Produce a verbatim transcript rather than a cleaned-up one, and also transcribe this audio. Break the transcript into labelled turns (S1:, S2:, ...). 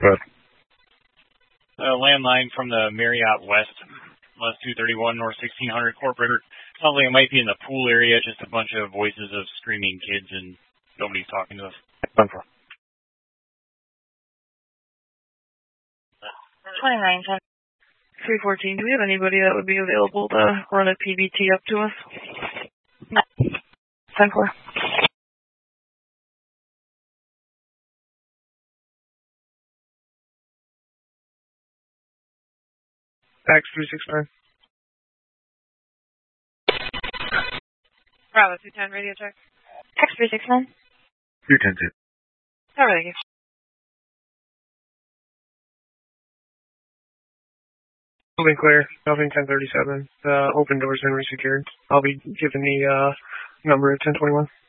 S1: Good.
S2: Uh, landline from the Marriott West, West two thirty-one, North sixteen hundred corporate. Sounds like it might be in the pool area, just a bunch of voices of screaming kids and nobody's talking to us.
S3: twenty-nine ten. three fourteen, do we have anybody that would be available to run a P B T up to us? No. ten four.
S4: X three six nine.
S3: Bravo two ten, radio check. X three six nine.
S1: two ten two.
S3: All right, thank you.
S4: Building clear, Building ten thirty-seven. The open door's been resecured. I'll be giving the uh, number at ten twenty-one.